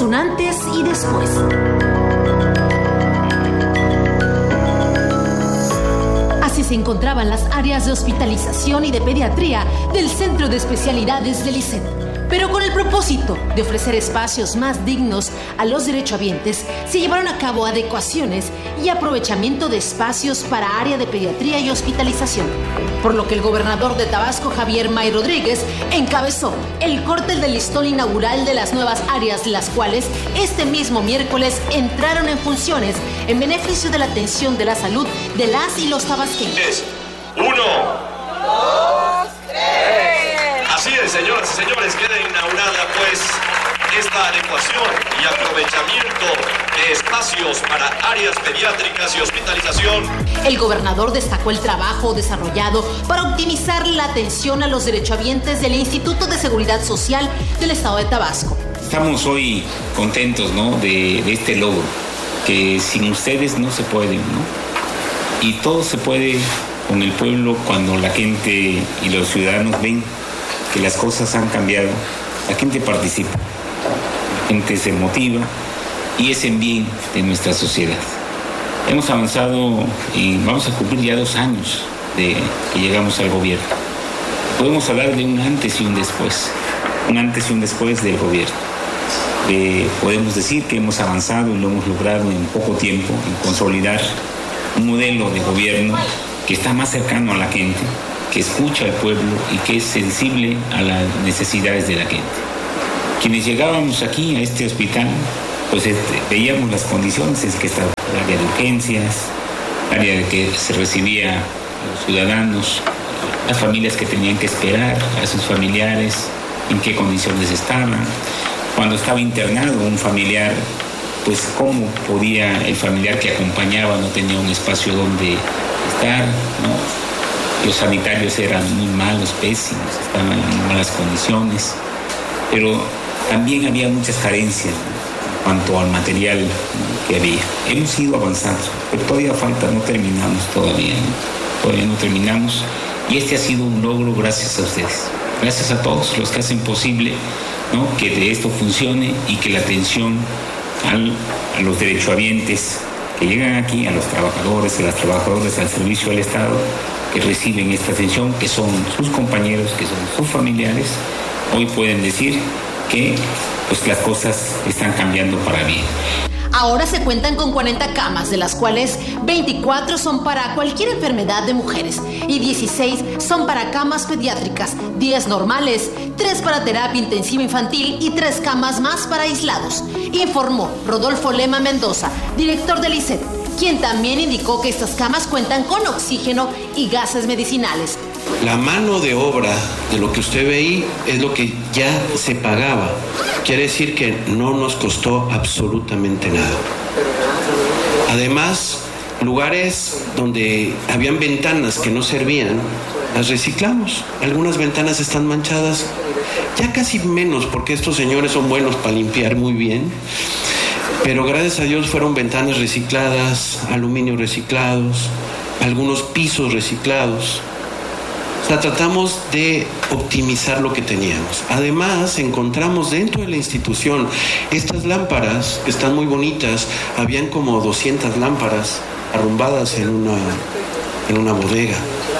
es un antes y después. Así se encontraban las áreas de hospitalización y de pediatría del Centro de Especialidades del ISET. Pero con el propósito de ofrecer espacios más dignos a los derechohabientes, se llevaron a cabo adecuaciones y aprovechamiento de espacios para área de pediatría y hospitalización, por lo que el gobernador de Tabasco, Javier May Rodríguez, encabezó el corte del listón inaugural de las nuevas áreas, las cuales este mismo miércoles entraron en funciones en beneficio de la atención de la salud de las y los tabasqueños. 1, 2, 3. Así es, señoras y señores, queda inaugurada pues esta adecuación y aprovechamiento de espacios para áreas pediátricas y hospitalización. El gobernador destacó el trabajo desarrollado para optimizar la atención a los derechohabientes del Instituto de Seguridad Social del Estado de Tabasco. Estamos hoy contentos, ¿no?, de este logro, que sin ustedes no se puede, ¿no? Y todo se puede con el pueblo cuando la gente y los ciudadanos ven que las cosas han cambiado. La gente participa, la gente se motiva y es en bien de nuestra sociedad. Hemos avanzado y vamos a cumplir ya 2 años de que llegamos al gobierno. Podemos hablar de un antes y un después del gobierno. Podemos decir que hemos avanzado y lo hemos logrado en poco tiempo, en consolidar un modelo de gobierno que está más cercano a la gente, que escucha al pueblo y que es sensible a las necesidades de la gente. Quienes llegábamos aquí a este hospital, pues veíamos las condiciones en que estaba el área de urgencias, el área de que se recibía a los ciudadanos, las familias que tenían que esperar a sus familiares, en qué condiciones estaban. Cuando estaba internado un familiar, pues cómo podía el familiar que acompañaba, no tenía un espacio donde estar, ¿no? Los sanitarios eran muy malos, pésimos, estaban en malas condiciones, pero también había muchas carencias, ¿no?, en cuanto al material, ¿no?, que había. Hemos ido avanzando, pero todavía falta, no terminamos todavía, ¿no? Todavía no terminamos, y este ha sido un logro gracias a ustedes, gracias a todos los que hacen posible, ¿no?, que de esto funcione y que la atención a los derechohabientes que llegan aquí, a los trabajadores, a las trabajadoras al servicio del Estado, que reciben esta atención, que son sus compañeros, que son sus familiares, hoy pueden decir que pues las cosas están cambiando para bien. Ahora se cuentan con 40 camas, de las cuales 24 son para cualquier enfermedad de mujeres y 16 son para camas pediátricas, 10 normales, 3 para terapia intensiva infantil y 3 camas más para aislados, informó Rodolfo Lema Mendoza, director del ISET, quien también indicó que estas camas cuentan con oxígeno y gases medicinales. La mano de obra de lo que usted ve ahí es lo que ya se pagaba. Quiere decir que no nos costó absolutamente nada. Además, lugares donde habían ventanas que no servían, las reciclamos. Algunas ventanas están manchadas, ya casi menos, porque estos señores son buenos para limpiar muy bien. Pero gracias a Dios fueron ventanas recicladas, aluminio reciclados, algunos pisos reciclados. O sea, tratamos de optimizar lo que teníamos. Además, encontramos dentro de la institución estas lámparas que están muy bonitas. Habían como 200 lámparas arrumbadas en una bodega.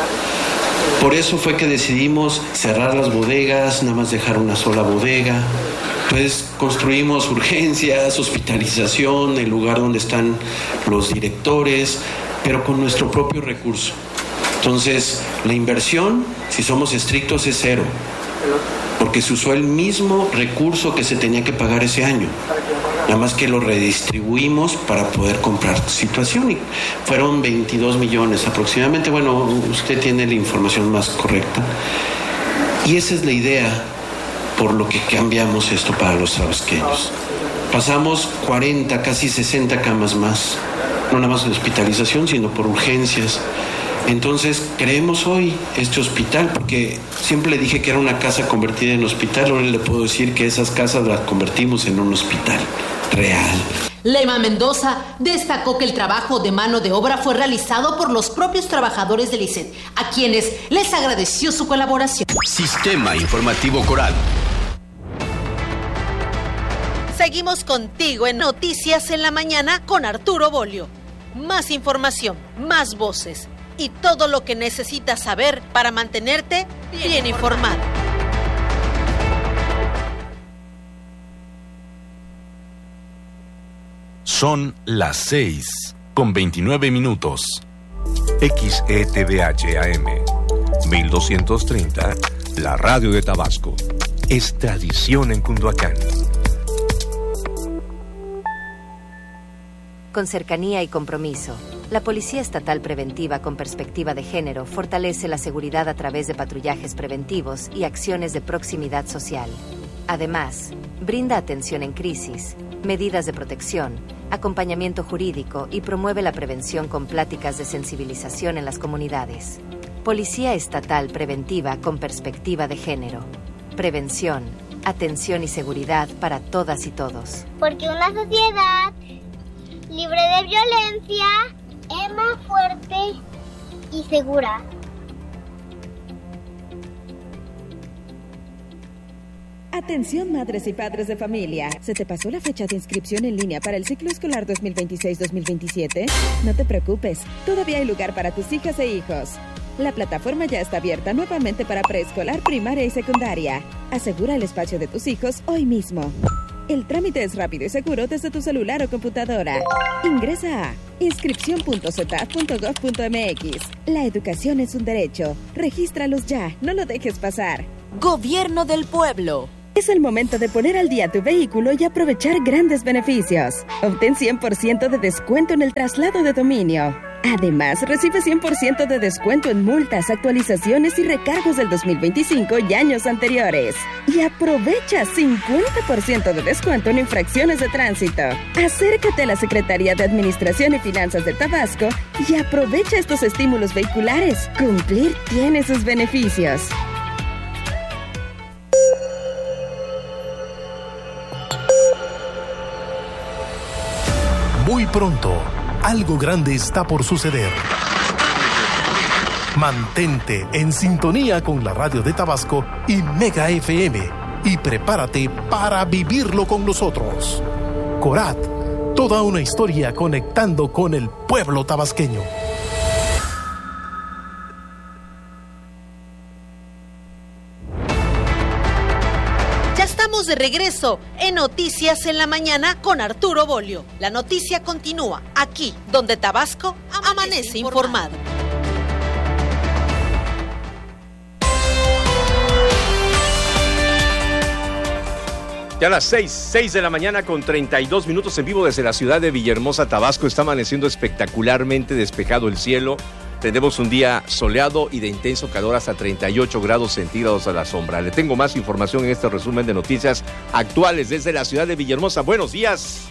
Por eso fue que decidimos cerrar las bodegas, nada más dejar una sola bodega. Entonces construimos urgencias, hospitalización, el lugar donde están los directores, pero con nuestro propio recurso. Entonces, la inversión, si somos estrictos, es 0, porque se usó el mismo recurso que se tenía que pagar ese año, nada más que lo redistribuimos para poder comprar situación, y fueron 22 millones aproximadamente. Bueno, usted tiene la información más correcta, y esa es la idea por lo que cambiamos esto para los tabasqueños. Pasamos 40, casi 60 camas más, no nada más de hospitalización, sino por urgencias. Entonces creemos hoy este hospital, porque siempre le dije que era una casa convertida en hospital. Ahora le puedo decir que esas casas las convertimos en un hospital real. Lema Mendoza destacó que el trabajo de mano de obra fue realizado por los propios trabajadores del ISET, a quienes les agradeció su colaboración. Sistema Informativo Coral. Seguimos contigo en Noticias en la Mañana con Arturo Bolio. Más información, más voces y todo lo que necesitas saber para mantenerte bien informado. Son las 6:29. XETVH AM 1230, la radio de Tabasco. Es tradición en Cunduacán. Con cercanía y compromiso, la Policía Estatal Preventiva con Perspectiva de Género fortalece la seguridad a través de patrullajes preventivos y acciones de proximidad social. Además, brinda atención en crisis, medidas de protección, acompañamiento jurídico y promueve la prevención con pláticas de sensibilización en las comunidades. Policía Estatal Preventiva con Perspectiva de Género. Prevención, atención y seguridad para todas y todos. Porque una sociedad libre de violencia es más fuerte y segura. Atención madres y padres de familia. ¿Se te pasó la fecha de inscripción en línea para el ciclo escolar 2026-2027? No te preocupes, todavía hay lugar para tus hijas e hijos. La plataforma ya está abierta nuevamente para preescolar, primaria y secundaria. Asegura el espacio de tus hijos hoy mismo. El trámite es rápido y seguro desde tu celular o computadora. Ingresa a inscripción.cetaf.gov.mx. La educación es un derecho. Regístralos ya, no lo dejes pasar. Gobierno del Pueblo. Es el momento de poner al día tu vehículo y aprovechar grandes beneficios. Obtén 100% de descuento en el traslado de dominio. Además, recibe 100% de descuento en multas, actualizaciones y recargos del 2025 y años anteriores. Y aprovecha 50% de descuento en infracciones de tránsito. Acércate a la Secretaría de Administración y Finanzas de Tabasco y aprovecha estos estímulos vehiculares. Cumplir tiene sus beneficios. Muy pronto, algo grande está por suceder. Mantente en sintonía con la radio de Tabasco y Mega FM y prepárate para vivirlo con nosotros. Corat, toda una historia conectando con el pueblo tabasqueño. De regreso en Noticias en la Mañana con Arturo Bolio. La noticia continúa aquí, donde Tabasco amanece informado. Ya a las 6 de la mañana con 32 minutos en vivo desde la ciudad de Villahermosa, Tabasco. Está amaneciendo espectacularmente despejado el cielo. Tendremos un día soleado y de intenso calor hasta 38 grados centígrados a la sombra. Le tengo más información en este resumen de noticias actuales desde la ciudad de Villahermosa. Buenos días.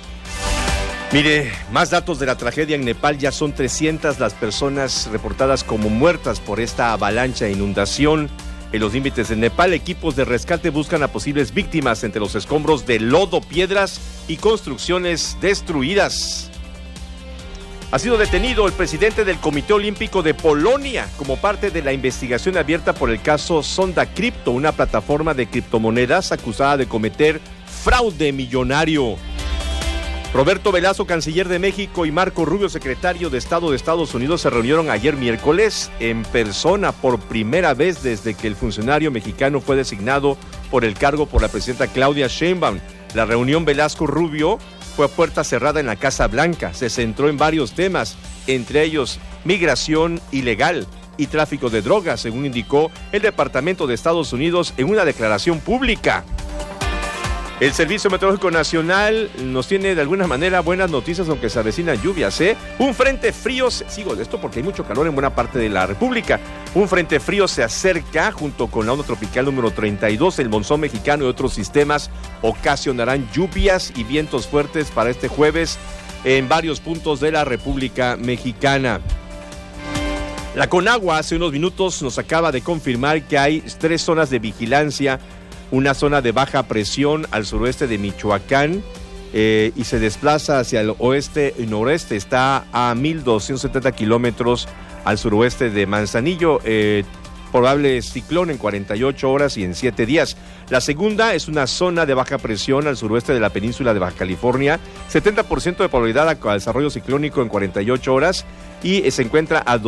Mire, más datos de la tragedia en Nepal. Ya son 300 las personas reportadas como muertas por esta avalancha e inundación. En los límites de Nepal, equipos de rescate buscan a posibles víctimas entre los escombros de lodo, piedras y construcciones destruidas. Ha sido detenido el presidente del Comité Olímpico de Polonia como parte de la investigación abierta por el caso Sonda Crypto, una plataforma de criptomonedas acusada de cometer fraude millonario. Roberto Velasco, canciller de México, y Marco Rubio, secretario de Estado de Estados Unidos, se reunieron ayer miércoles en persona por primera vez desde que el funcionario mexicano fue designado por el cargo por la presidenta Claudia Sheinbaum. La reunión Velasco-Rubio fue a puerta cerrada en la Casa Blanca. Se centró en varios temas, entre ellos migración ilegal y tráfico de drogas, según indicó el Departamento de Estados Unidos en una declaración pública. El Servicio Meteorológico Nacional nos tiene de alguna manera buenas noticias, aunque se avecinan lluvias, Un frente frío, sigo de esto porque hay mucho calor en buena parte de la República. Un frente frío se acerca junto con la onda tropical número 32, el monzón mexicano y otros sistemas ocasionarán lluvias y vientos fuertes para este jueves en varios puntos de la República Mexicana. La Conagua hace unos minutos nos acaba de confirmar que hay 3 zonas de vigilancia, una zona de baja presión al suroeste de Michoacán y se desplaza hacia el oeste y noreste. Está a 1,270 kilómetros al suroeste de Manzanillo. Probable ciclón en 48 horas y en 7 días. La segunda es una zona de baja presión al suroeste de la península de Baja California, 70% de probabilidad a desarrollo ciclónico en 48 horas y se encuentra a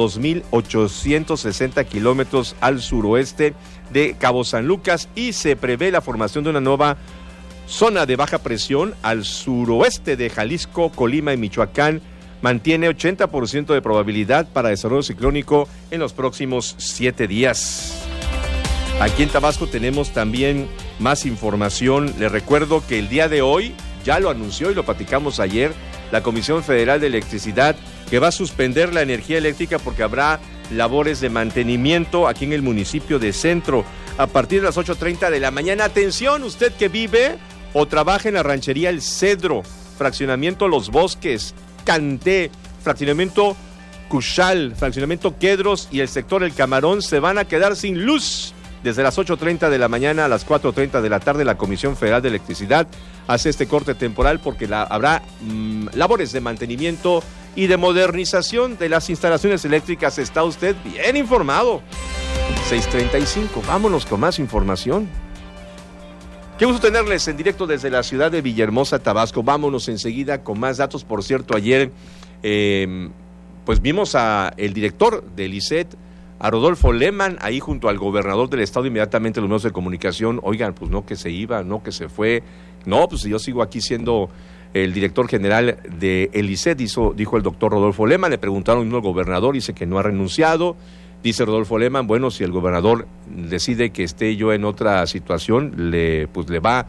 2.860 kilómetros al suroeste de Cabo San Lucas y se prevé la formación de una nueva zona de baja presión al suroeste de Jalisco, Colima y Michoacán. Mantiene 80% de probabilidad para desarrollo ciclónico en los próximos 7 días. Aquí en Tabasco tenemos también más información. Les recuerdo que el día de hoy, ya lo anunció y lo platicamos ayer, la Comisión Federal de Electricidad, que va a suspender la energía eléctrica porque habrá labores de mantenimiento aquí en el municipio de Centro a partir de las 8:30 de la mañana. Atención, usted que vive o trabaja en la ranchería El Cedro, fraccionamiento Los Bosques, Canté, fraccionamiento Cuchal, fraccionamiento Quedros y el sector El Camarón se van a quedar sin luz. Desde las 8:30 de la mañana a las 4:30 de la tarde, la Comisión Federal de Electricidad hace este corte temporal porque habrá labores de mantenimiento y de modernización de las instalaciones eléctricas. Está usted bien informado. 6:35, vámonos con más información. Qué gusto tenerles en directo desde la ciudad de Villahermosa, Tabasco. Vámonos enseguida con más datos. Por cierto, ayer pues vimos a el director del ICET, a Rodolfo Lehmann, ahí junto al gobernador del estado. Inmediatamente los medios de comunicación, oigan, pues no que se iba, no que se fue, no, pues yo sigo aquí siendo el director general de el ICET, dijo el doctor Rodolfo Lehmann. Le preguntaron al gobernador, dice que no ha renunciado. Dice Rodolfo Lehmann, bueno, si el gobernador decide que esté yo en otra situación, le va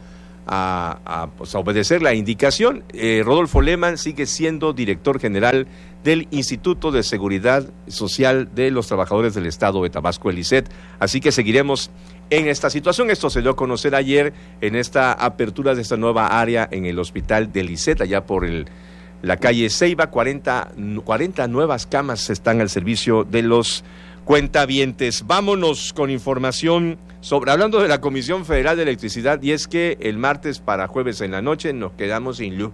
a obedecer la indicación. Rodolfo Lehmann sigue siendo director general del Instituto de Seguridad Social de los Trabajadores del Estado de Tabasco, el ICET. Así que seguiremos en esta situación. Esto se dio a conocer ayer en esta apertura de esta nueva área en el hospital del ICET, allá por la calle Ceiba. 40 nuevas camas están al servicio de los cuentavientes. Vámonos con información hablando de la Comisión Federal de Electricidad, y es que el martes para jueves en la noche nos quedamos sin luz.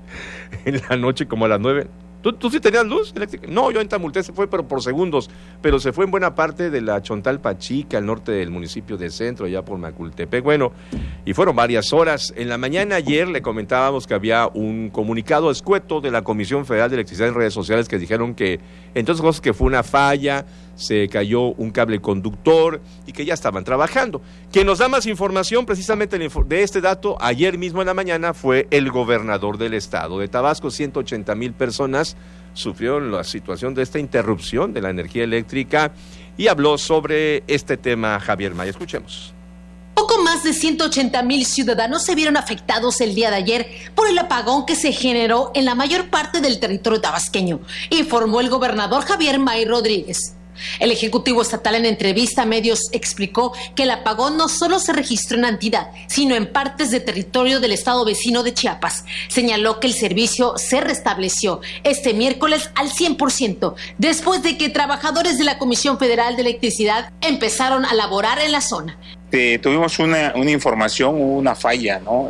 En la noche como a las 9. ¿Tú sí tenías luz eléctrica? No, yo en Tamulté se fue, pero por segundos. Pero se fue en buena parte de la Chontalpa Chica, al norte del municipio de Centro, allá por Macultepec. Bueno, y fueron varias horas. En la mañana ayer le comentábamos que había un comunicado escueto de la Comisión Federal de Electricidad en redes sociales que dijeron que, entre otras cosas, que fue una falla, se cayó un cable conductor y que ya estaban trabajando. Quien nos da más información precisamente de este dato ayer mismo en la mañana fue el gobernador del estado de Tabasco. 180,000 personas sufrieron la situación de esta interrupción de la energía eléctrica y habló sobre este tema Javier Maya. Escuchemos. Poco más de 180,000 ciudadanos se vieron afectados el día de ayer por el apagón que se generó en la mayor parte del territorio tabasqueño, informó el gobernador Javier May Rodríguez. El Ejecutivo Estatal en entrevista a medios explicó que el apagón no solo se registró en Antidad, sino en partes de territorio del estado vecino de Chiapas. Señaló que el servicio se restableció este miércoles al 100%, después de que trabajadores de la Comisión Federal de Electricidad empezaron a laborar en la zona. Tuvimos una información, una falla, ¿no?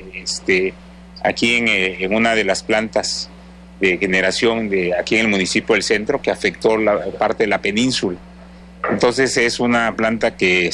Aquí en una de las plantas de generación aquí en el municipio del Centro, que afectó la parte de la península. Entonces es una planta que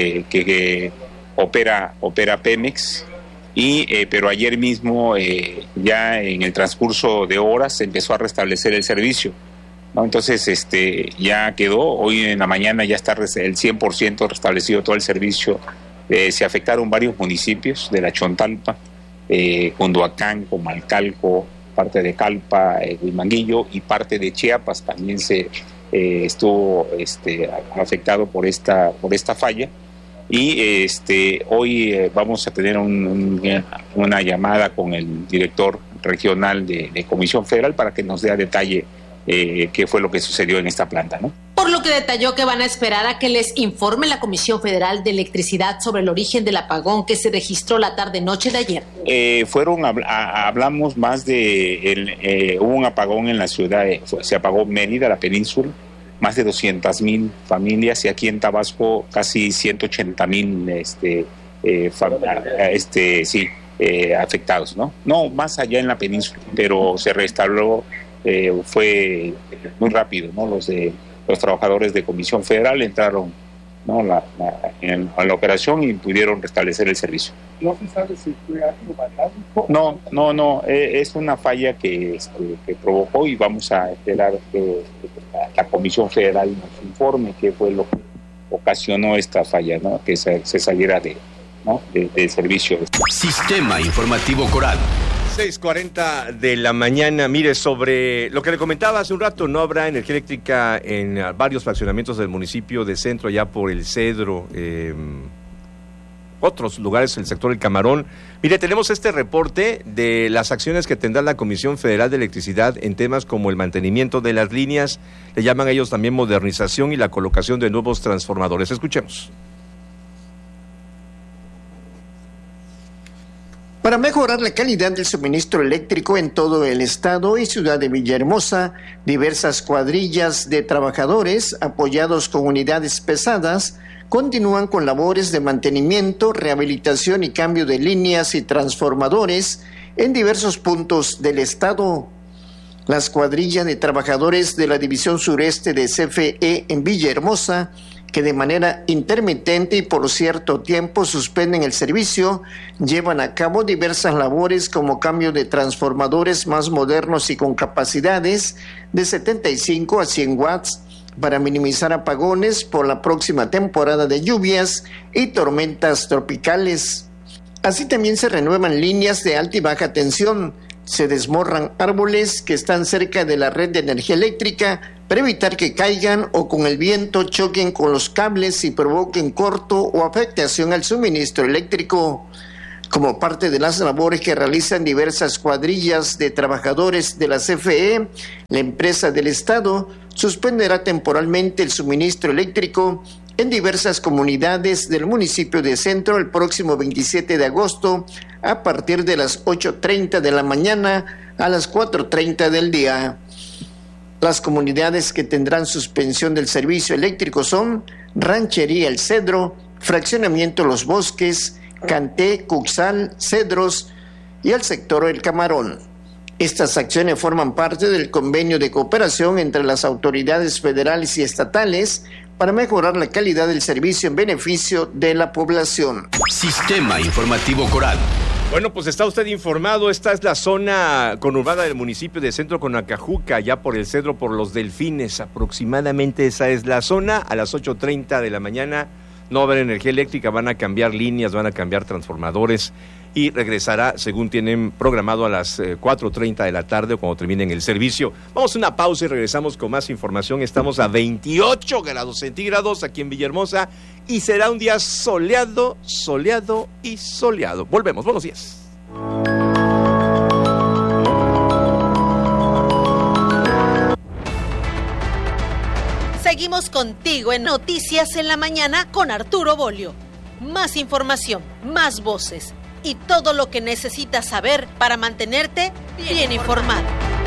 opera Pemex, pero ayer mismo ya en el transcurso de horas se empezó a restablecer el servicio, ¿no? Entonces ya quedó, hoy en la mañana ya está el 100% restablecido todo el servicio. Se afectaron varios municipios de la Chontalpa, Cunduacán, Comalcalco, parte de Calpa, Huimanguillo, y parte de Chiapas también se estuvo afectado por esta falla. Y hoy vamos a tener una llamada con el director regional de Comisión Federal para que nos dé a detalle qué fue lo que sucedió en esta planta, ¿no? Por lo que detalló que van a esperar a que les informe la Comisión Federal de Electricidad sobre el origen del apagón que se registró la tarde-noche de ayer. Hablamos más de... hubo un apagón en la ciudad, se apagó Mérida, la península, más de 200,000 familias, y aquí en Tabasco casi 180,000 afectados, ¿no? No, más allá en la península, pero se restauró, fue muy rápido, ¿no? Los trabajadores de Comisión Federal entraron ¿no? En la operación y pudieron restablecer el servicio. ¿No se sabe si fue algo vandálico? No, es una falla que provocó, y vamos a esperar que la Comisión Federal nos informe qué fue lo que ocasionó esta falla, ¿no? Que se saliera del servicio. Sistema Informativo Coral. 6:40 de la mañana. Mire, sobre lo que le comentaba hace un rato, no habrá energía eléctrica en varios fraccionamientos del municipio de Centro, allá por el Cedro, otros lugares del sector del Camarón. Mire, tenemos este reporte de las acciones que tendrá la Comisión Federal de Electricidad en temas como el mantenimiento de las líneas, le llaman a ellos también modernización y la colocación de nuevos transformadores. Escuchemos. Para mejorar la calidad del suministro eléctrico en todo el estado y ciudad de Villahermosa, diversas cuadrillas de trabajadores, apoyados con unidades pesadas, continúan con labores de mantenimiento, rehabilitación y cambio de líneas y transformadores en diversos puntos del estado. Las cuadrillas de trabajadores de la División Sureste de CFE en Villahermosa, que de manera intermitente y por cierto tiempo suspenden el servicio, llevan a cabo diversas labores como cambio de transformadores más modernos y con capacidades de 75 a 100 watts para minimizar apagones por la próxima temporada de lluvias y tormentas tropicales. Así también se renuevan líneas de alta y baja tensión, se desmorran árboles que están cerca de la red de energía eléctrica para evitar que caigan o con el viento choquen con los cables y provoquen corto o afectación al suministro eléctrico. Como parte de las labores que realizan diversas cuadrillas de trabajadores de la CFE, la empresa del Estado suspenderá temporalmente el suministro eléctrico en diversas comunidades del municipio de Centro el próximo 27 de agosto a partir de las 8:30 de la mañana a las 4:30 del día. Las comunidades que tendrán suspensión del servicio eléctrico son Ranchería El Cedro, Fraccionamiento Los Bosques, Canté, Cuxal, Cedros y el sector El Camarón. Estas acciones forman parte del convenio de cooperación entre las autoridades federales y estatales para mejorar la calidad del servicio en beneficio de la población. Sistema Informativo Coral. Bueno, pues está usted informado. Esta es la zona conurbada del municipio de Centro con Acajuca, ya por el Cedro, por los Delfines. Aproximadamente esa es la zona. A las 8:30 de la mañana no va a haber energía eléctrica, van a cambiar líneas, van a cambiar transformadores y regresará, según tienen programado, a las 4:30 de la tarde o cuando terminen el servicio. Vamos a una pausa y regresamos con más información. Estamos a 28 grados centígrados aquí en Villahermosa y será un día soleado, soleado y soleado. Volvemos, buenos días. Seguimos contigo en Noticias en la Mañana con Arturo Bolio. Más información, más voces y todo lo que necesitas saber para mantenerte bien informado.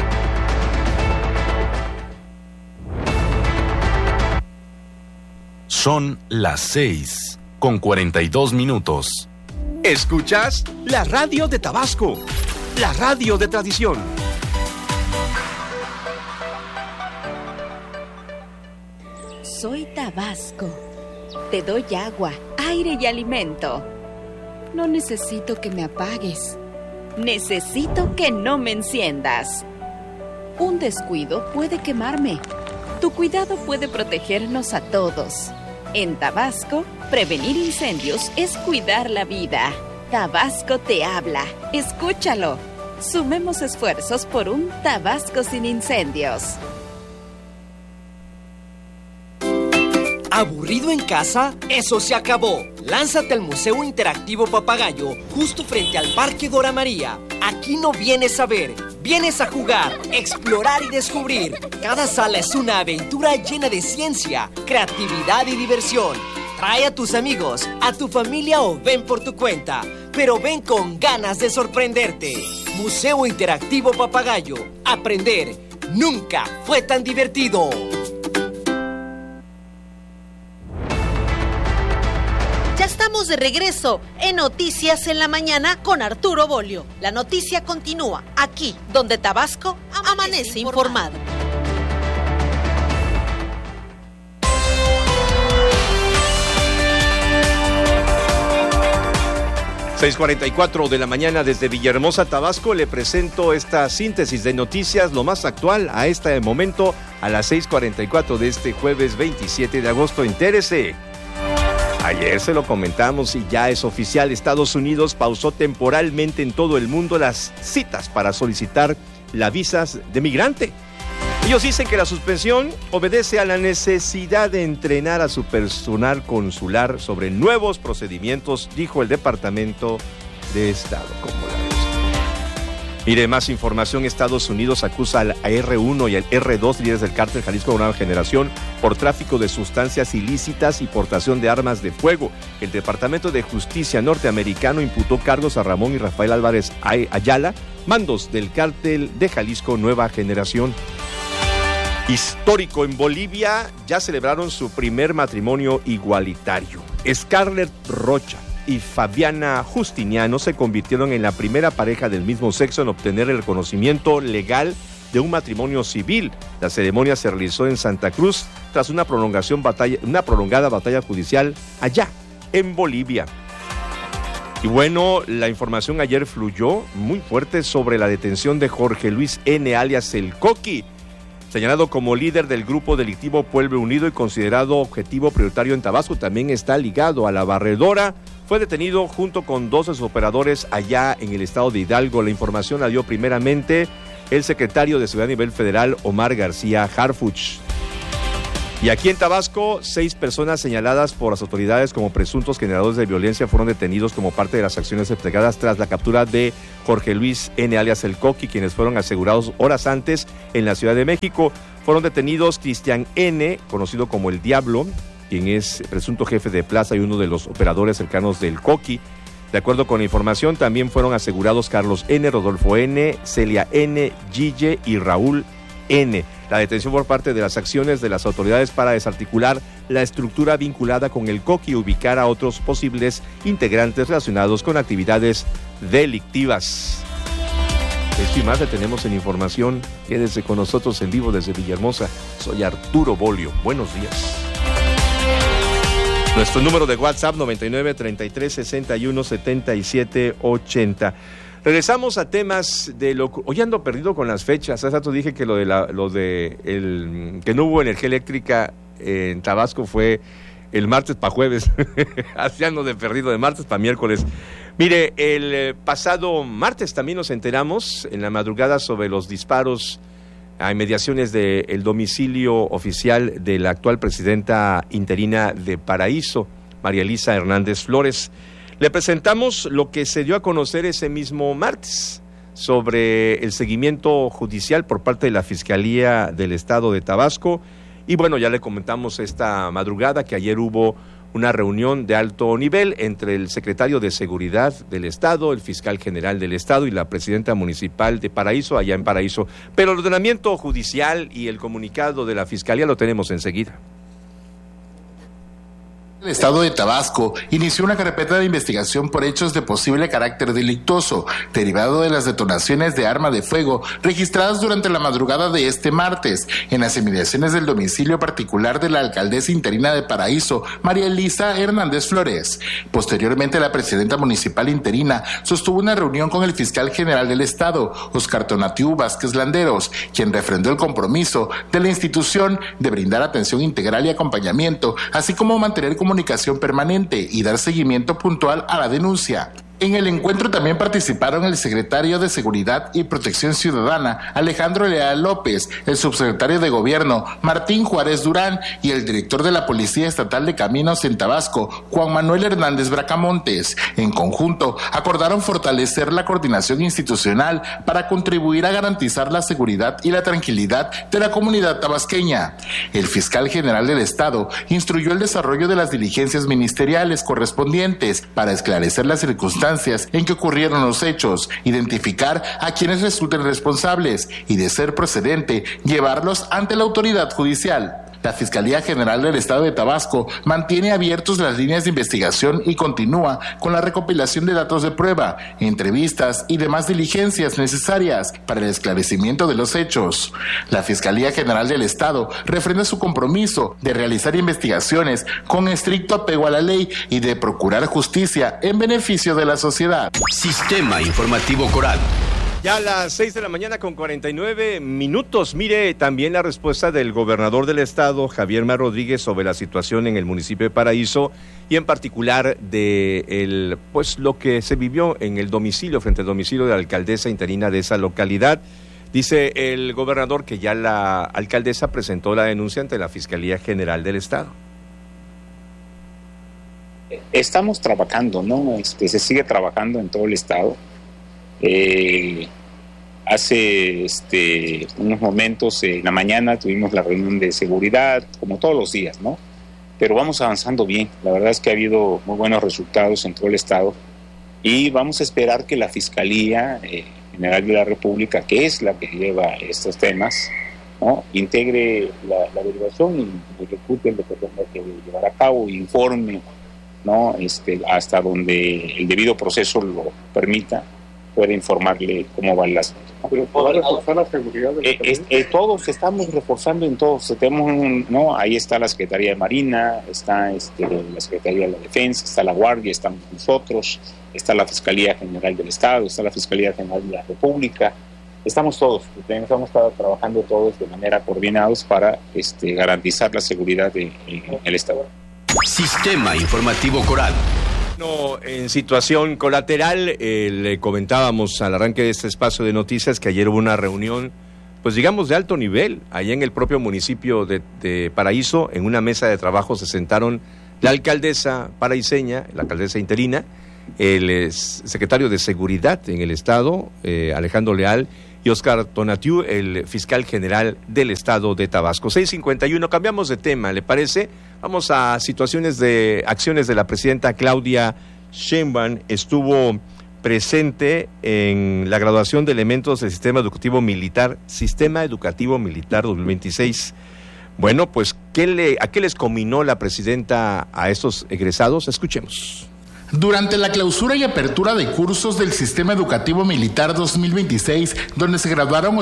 Son las 6:42. Escuchas la radio de Tabasco, la radio de tradición. Soy Tabasco. Te doy agua, aire y alimento. No necesito que me apagues. Necesito que no me enciendas. Un descuido puede quemarme. Tu cuidado puede protegernos a todos. En Tabasco, prevenir incendios es cuidar la vida. Tabasco te habla. Escúchalo. Sumemos esfuerzos por un Tabasco sin incendios. ¿Aburrido en casa? ¡Eso se acabó! Lánzate al Museo Interactivo Papagayo, justo frente al Parque Dora María. Aquí no vienes a ver, vienes a jugar, explorar y descubrir. Cada sala es una aventura llena de ciencia, creatividad y diversión. Trae a tus amigos, a tu familia o ven por tu cuenta, pero ven con ganas de sorprenderte. Museo Interactivo Papagayo. Aprender nunca fue tan divertido. Ya estamos de regreso en Noticias en la Mañana con Arturo Bolio. La noticia continúa aquí, donde Tabasco amanece informado. 6:44 de la mañana desde Villahermosa, Tabasco. Le presento esta síntesis de noticias, lo más actual a este momento, a las 6:44 de este jueves 27 de agosto. Entérese. Ayer se lo comentamos y ya es oficial. Estados Unidos pausó temporalmente en todo el mundo las citas para solicitar las visas de migrante. Ellos dicen que la suspensión obedece a la necesidad de entrenar a su personal consular sobre nuevos procedimientos, dijo el Departamento de Estado. ¿Cómo la ves? Mire, más información. Estados Unidos acusa al R1 y al R2, líderes del cártel Jalisco Nueva Generación, por tráfico de sustancias ilícitas y portación de armas de fuego. El Departamento de Justicia norteamericano imputó cargos a Ramón y Rafael Álvarez Ayala, mandos del cártel de Jalisco Nueva Generación. Histórico, en Bolivia ya celebraron su primer matrimonio igualitario. Scarlett Rocha y Fabiana Justiniano se convirtieron en la primera pareja del mismo sexo en obtener el reconocimiento legal de un matrimonio civil. La ceremonia se realizó en Santa Cruz tras una prolongada batalla judicial allá en Bolivia. Y bueno, la información ayer fluyó muy fuerte sobre la detención de Jorge Luis N., alias El Coqui, señalado como líder del grupo delictivo Pueblo Unido y considerado objetivo prioritario en Tabasco. También está ligado a la barredora. Fue detenido junto con 12 de sus operadores allá en el estado de Hidalgo. La información la dio primeramente el secretario de Seguridad a nivel federal, Omar García Harfuch. Y aquí en Tabasco, 6 personas señaladas por las autoridades como presuntos generadores de violencia fueron detenidos como parte de las acciones desplegadas tras la captura de Jorge Luis N., alias El Coqui, quienes fueron asegurados horas antes en la Ciudad de México. Fueron detenidos Cristian N., conocido como El Diablo, quien es presunto jefe de plaza y uno de los operadores cercanos del Coqui. De acuerdo con la información, también fueron asegurados Carlos N., Rodolfo N., Celia N., Gille y Raúl N. La detención por parte de las acciones de las autoridades para desarticular la estructura vinculada con el Coqui y ubicar a otros posibles integrantes relacionados con actividades delictivas. Esto y más le tenemos en información. Quédese con nosotros en vivo desde Villahermosa. Soy Arturo Bolio. Buenos días. Nuestro número de WhatsApp 99 33 61 77 80. Regresamos a temas de lo... Hoy ando perdido con las fechas. Hace rato dije que que no hubo energía eléctrica en Tabasco fue el martes para jueves. Así ando de perdido, de martes para miércoles. Mire, el pasado martes también nos enteramos en la madrugada sobre los disparos a inmediaciones del domicilio oficial de la actual presidenta interina de Paraíso, María Elisa Hernández Flores. Le presentamos lo que se dio a conocer ese mismo martes sobre el seguimiento judicial por parte de la Fiscalía del Estado de Tabasco. Y bueno, ya le comentamos esta madrugada que ayer hubo una reunión de alto nivel entre el secretario de Seguridad del Estado, el fiscal general del Estado y la presidenta municipal de Paraíso, allá en Paraíso. Pero el ordenamiento judicial y el comunicado de la Fiscalía lo tenemos enseguida. El Estado de Tabasco inició una carpeta de investigación por hechos de posible carácter delictuoso, derivado de las detonaciones de arma de fuego registradas durante la madrugada de este martes en las inmediaciones del domicilio particular de la alcaldesa interina de Paraíso, María Elisa Hernández Flores. Posteriormente, la presidenta municipal interina sostuvo una reunión con el fiscal general del Estado, Oscar Tonatiu Vázquez Landeros, quien refrendó el compromiso de la institución de brindar atención integral y acompañamiento, así como mantener comunicación permanente y dar seguimiento puntual a la denuncia. En el encuentro también participaron el secretario de Seguridad y Protección Ciudadana, Alejandro Leal López, el subsecretario de Gobierno, Martín Juárez Durán, y el director de la Policía Estatal de Caminos en Tabasco, Juan Manuel Hernández Bracamontes. En conjunto, acordaron fortalecer la coordinación institucional para contribuir a garantizar la seguridad y la tranquilidad de la comunidad tabasqueña. El fiscal general del Estado instruyó el desarrollo de las diligencias ministeriales correspondientes para esclarecer las circunstancias en que ocurrieron los hechos, identificar a quienes resulten responsables y, de ser procedente, llevarlos ante la autoridad judicial. La Fiscalía General del Estado de Tabasco mantiene abiertos las líneas de investigación y continúa con la recopilación de datos de prueba, entrevistas y demás diligencias necesarias para el esclarecimiento de los hechos. La Fiscalía General del Estado refrenda su compromiso de realizar investigaciones con estricto apego a la ley y de procurar justicia en beneficio de la sociedad. Sistema Informativo Coral. Ya a las 6 de la mañana con 49 minutos. Mire también la respuesta del gobernador del estado, Javier May Rodríguez, sobre la situación en el municipio de Paraíso y en particular de lo que se vivió en el domicilio, frente al domicilio de la alcaldesa interina de esa localidad. Dice el gobernador que ya la alcaldesa presentó la denuncia ante la Fiscalía General del Estado. Estamos trabajando, ¿no? Se sigue trabajando en todo el estado. Hace unos momentos en la mañana tuvimos la reunión de seguridad, como todos los días, ¿no? Pero vamos avanzando bien. La verdad es que ha habido muy buenos resultados en todo el estado y vamos a esperar que la Fiscalía General de la República, que es la que lleva estos temas, ¿no?, integre la averiguación y ejecute lo que tenga que llevar a cabo e informe, ¿no?, hasta donde el debido proceso lo permita, puede informarle cómo van las cosas. Pero ¿podrá reforzar la seguridad del todos estamos reforzando en todos. Tenemos ahí está la Secretaría de Marina, está la Secretaría de la Defensa, está la Guardia, estamos nosotros, está la Fiscalía General del Estado, está la Fiscalía General de la República. Estamos todos, hemos estado trabajando todos de manera coordinados para garantizar la seguridad en el Estado. Sistema Informativo Coral. En situación colateral, le comentábamos al arranque de este espacio de noticias que ayer hubo una reunión, pues digamos de alto nivel, allá en el propio municipio de Paraíso. En una mesa de trabajo se sentaron la alcaldesa paraiseña, la alcaldesa interina, el secretario de Seguridad en el Estado, Alejandro Leal, y Oscar Tonatiuh, el fiscal general del Estado de Tabasco. 6:51, cambiamos de tema, ¿le parece? Vamos a acciones de la presidenta Claudia Sheinbaum. Estuvo presente en la graduación de elementos del Sistema Educativo Militar 2026. Bueno, pues, ¿a qué les combinó la presidenta a estos egresados? Escuchemos. Durante la clausura y apertura de cursos del Sistema Educativo Militar 2026, donde se graduaron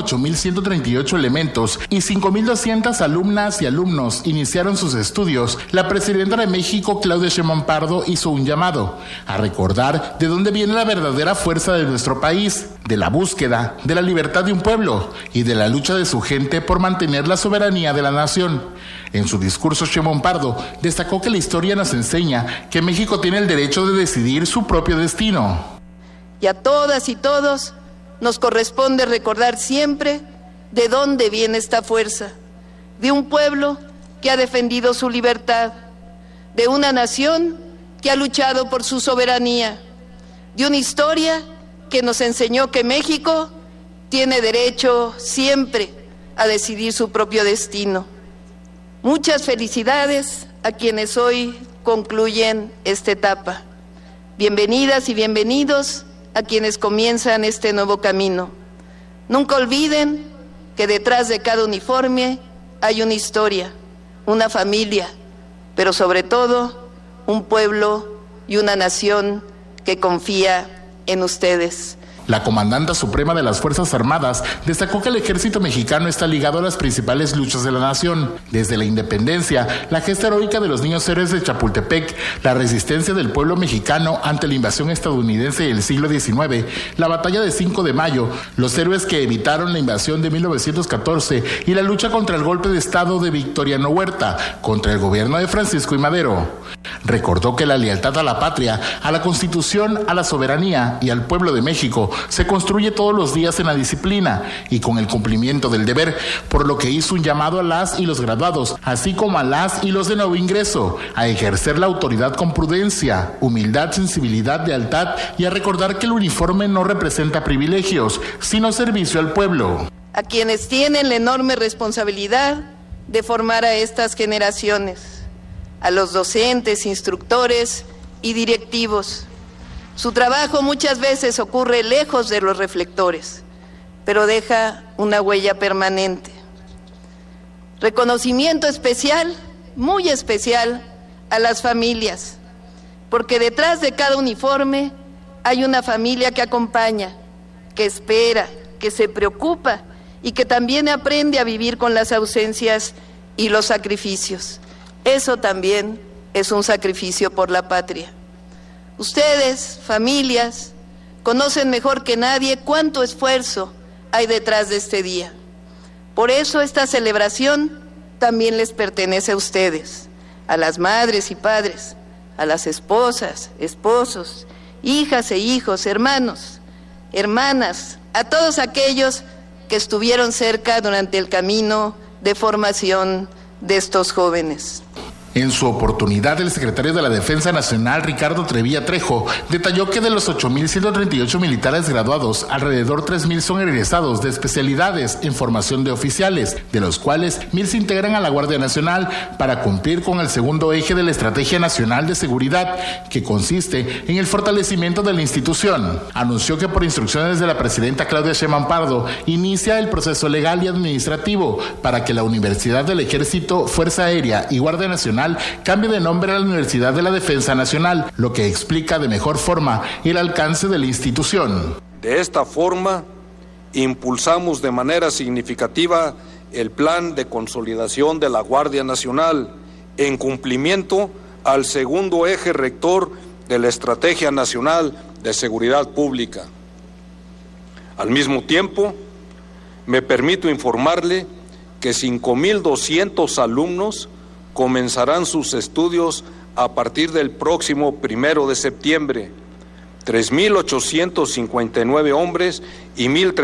8.138 elementos y 5.200 alumnas y alumnos iniciaron sus estudios, la presidenta de México, Claudia Sheinbaum Pardo, hizo un llamado a recordar de dónde viene la verdadera fuerza de nuestro país, de la búsqueda de la libertad de un pueblo y de la lucha de su gente por mantener la soberanía de la nación. En su discurso, Sheinbaum Pardo destacó que la historia nos enseña que México tiene el derecho de decidir su propio destino. Y a todas y todos nos corresponde recordar siempre de dónde viene esta fuerza, de un pueblo que ha defendido su libertad, de una nación que ha luchado por su soberanía, de una historia que nos enseñó que México tiene derecho siempre a decidir su propio destino. Muchas felicidades a quienes hoy concluyen esta etapa. Bienvenidas y bienvenidos a quienes comienzan este nuevo camino. Nunca olviden que detrás de cada uniforme hay una historia, una familia, pero sobre todo un pueblo y una nación que confía en ustedes. La comandanta suprema de las Fuerzas Armadas destacó que el ejército mexicano está ligado a las principales luchas de la nación, desde la independencia, la gesta heroica de los niños héroes de Chapultepec, la resistencia del pueblo mexicano ante la invasión estadounidense del siglo XIX, la batalla de 5 de mayo, los héroes que evitaron la invasión de 1914 y la lucha contra el golpe de Estado de Victoriano Huerta, contra el gobierno de Francisco I. Madero. Recordó que la lealtad a la patria, a la Constitución, a la soberanía y al pueblo de México se construye todos los días en la disciplina y con el cumplimiento del deber, por lo que hizo un llamado a las y los graduados, así como a las y los de nuevo ingreso, a ejercer la autoridad con prudencia, humildad, sensibilidad, lealtad y a recordar que el uniforme no representa privilegios, sino servicio al pueblo. A quienes tienen la enorme responsabilidad de formar a estas generaciones, a los docentes, instructores y directivos. Su trabajo muchas veces ocurre lejos de los reflectores, pero deja una huella permanente. Reconocimiento especial, muy especial, a las familias, porque detrás de cada uniforme hay una familia que acompaña, que espera, que se preocupa y que también aprende a vivir con las ausencias y los sacrificios. Eso también es un sacrificio por la patria. Ustedes, familias, conocen mejor que nadie cuánto esfuerzo hay detrás de este día. Por eso esta celebración también les pertenece a ustedes, a las madres y padres, a las esposas, esposos, hijas e hijos, hermanos, hermanas, a todos aquellos que estuvieron cerca durante el camino de formación de estos jóvenes. En su oportunidad, el secretario de la Defensa Nacional, Ricardo Trevilla Trejo, detalló que de los 8.138 militares graduados, alrededor 3.000 son egresados de especialidades en formación de oficiales, de los cuales 1.000 se integran a la Guardia Nacional para cumplir con el segundo eje de la Estrategia Nacional de Seguridad, que consiste en el fortalecimiento de la institución. Anunció que por instrucciones de la presidenta Claudia Sheinbaum Pardo, inicia el proceso legal y administrativo para que la Universidad del Ejército, Fuerza Aérea y Guardia Nacional cambie de nombre a la Universidad de la Defensa Nacional, lo que explica de mejor forma el alcance de la institución. De esta forma, impulsamos de manera significativa el plan de consolidación de la Guardia Nacional en cumplimiento al segundo eje rector de la Estrategia Nacional de Seguridad Pública. Al mismo tiempo, me permito informarle que 5.200 alumnos comenzarán sus estudios a partir del próximo 1 de septiembre, 3.859 hombres y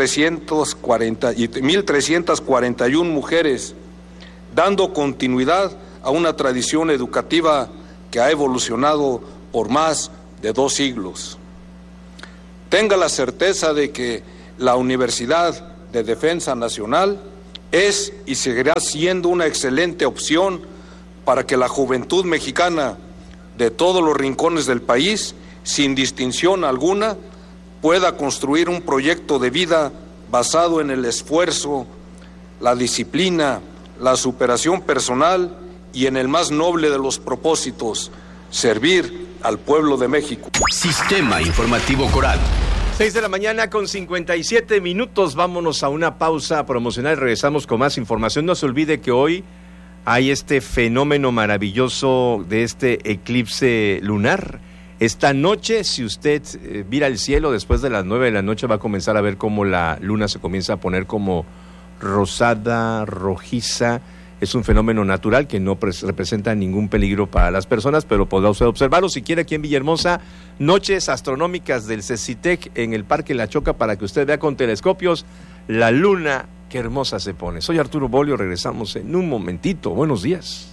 1.341 mujeres, dando continuidad a una tradición educativa que ha evolucionado por más de 2 siglos. Tenga la certeza de que la Universidad de Defensa Nacional es y seguirá siendo una excelente opción para que la juventud mexicana de todos los rincones del país, sin distinción alguna, pueda construir un proyecto de vida basado en el esfuerzo, la disciplina, la superación personal y en el más noble de los propósitos, servir al pueblo de México. Sistema Informativo Coral. 6 de la mañana con 57 minutos. Vámonos a una pausa promocional. Regresamos con más información. No se olvide que hoy hay este fenómeno maravilloso de este eclipse lunar. Esta noche, si usted mira el cielo, después de las 9 de la noche va a comenzar a ver cómo la luna se comienza a poner como rosada, rojiza. Es un fenómeno natural que no representa ningún peligro para las personas, pero podrá usted observarlo. Si quiere, aquí en Villahermosa, noches astronómicas del CECITEC en el Parque La Choca para que usted vea con telescopios la luna. Qué hermosa se pone. Soy Arturo Bolio, regresamos en un momentito. Buenos días.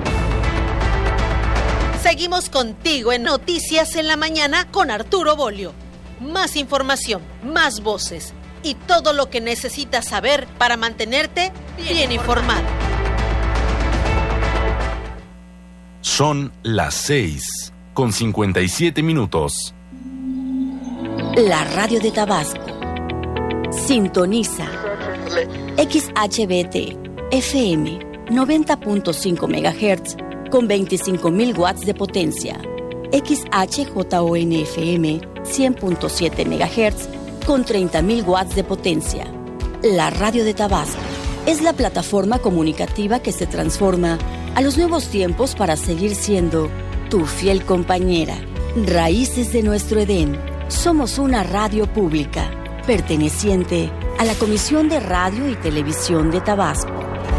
Seguimos contigo en Noticias en la Mañana con Arturo Bolio. Más información, más voces y todo lo que necesitas saber para mantenerte bien informado. Son las 6:57 minutos. La radio de Tabasco. Sintoniza XHBT FM 90.5 MHz con 25.000 watts de potencia. XHJON FM 100.7 MHz con 30.000 watts de potencia. La radio de Tabasco es la plataforma comunicativa que se transforma a los nuevos tiempos para seguir siendo tu fiel compañera. Raíces de nuestro Edén. Somos una radio pública perteneciente a la Comisión de Radio y Televisión de Tabasco.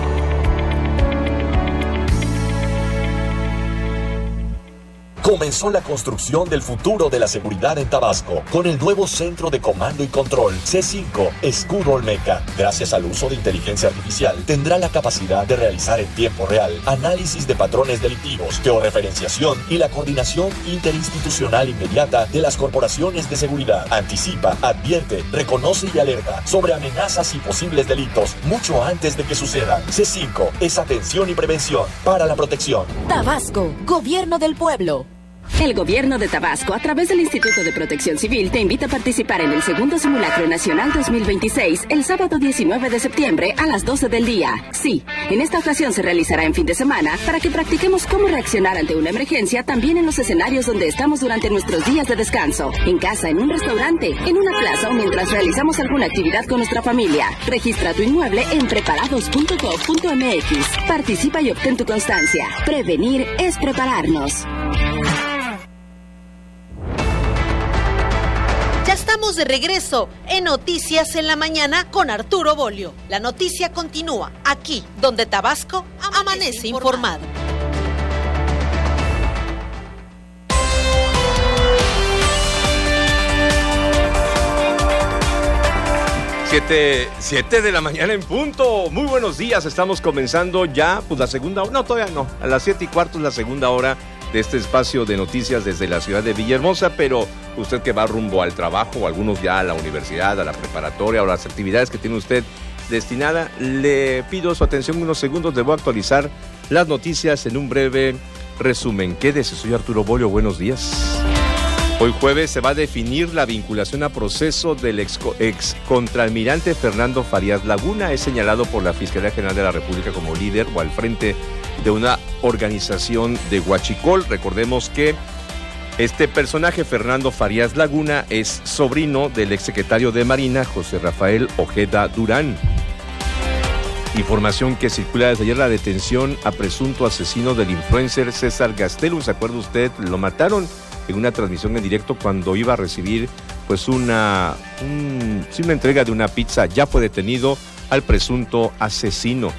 Comenzó la construcción del futuro de la seguridad en Tabasco con el nuevo Centro de Comando y Control C5 Escudo Olmeca. Gracias al uso de inteligencia artificial, tendrá la capacidad de realizar en tiempo real análisis de patrones delictivos, georreferenciación y la coordinación interinstitucional inmediata de las corporaciones de seguridad. Anticipa, advierte, reconoce y alerta sobre amenazas y posibles delitos mucho antes de que sucedan. C5 es atención y prevención para la protección. Tabasco, Gobierno del Pueblo. El gobierno de Tabasco, a través del Instituto de Protección Civil, te invita a participar en el segundo Simulacro Nacional 2026, el sábado 19 de septiembre a las 12 del día. Sí, en esta ocasión se realizará en fin de semana para que practiquemos cómo reaccionar ante una emergencia también en los escenarios donde estamos durante nuestros días de descanso. En casa, en un restaurante, en una plaza o mientras realizamos alguna actividad con nuestra familia. Registra tu inmueble en preparados.gov.mx. Participa y obtén tu constancia. Prevenir es prepararnos. Ya estamos de regreso en Noticias en la Mañana con Arturo Bolio. La noticia continúa aquí, donde Tabasco amanece informado. Siete de la mañana en punto. Muy buenos días, estamos comenzando ya, pues la segunda hora, no, todavía no, a las 7:15 es la segunda hora de este espacio de noticias desde la ciudad de Villahermosa, pero usted que va rumbo al trabajo, o algunos ya a la universidad, a la preparatoria, o las actividades que tiene usted destinada, le pido su atención unos segundos, le voy a actualizar las noticias en un breve resumen. Quédese, soy Arturo Bolio, buenos días. Hoy jueves se va a definir la vinculación a proceso del ex contraalmirante Fernando Farías Laguna. Es señalado por la Fiscalía General de la República como líder o al frente de una organización de huachicol. Recordemos que este personaje, Fernando Farías Laguna, es sobrino del exsecretario de Marina, José Rafael Ojeda Durán. Información que circula desde ayer, la detención a presunto asesino del influencer César Gastelum. ¿Se acuerda usted? Lo mataron en una transmisión en directo cuando iba a recibir pues una entrega de una pizza. Ya fue detenido al presunto asesino.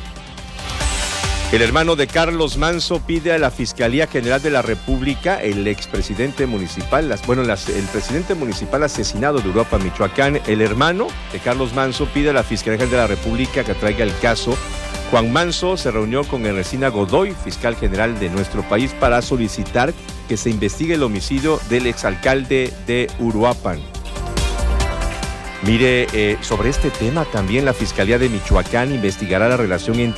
El hermano de Carlos Manso pide a la Fiscalía General de la República, el expresidente municipal, el presidente municipal asesinado de Uruapan, Michoacán, el hermano de Carlos Manso pide a la Fiscalía General de la República que traiga el caso. Juan Manso se reunió con Ernestina Godoy, fiscal general de nuestro país, para solicitar que se investigue el homicidio del exalcalde de Uruapan. Mire, sobre este tema también la Fiscalía de Michoacán investigará la relación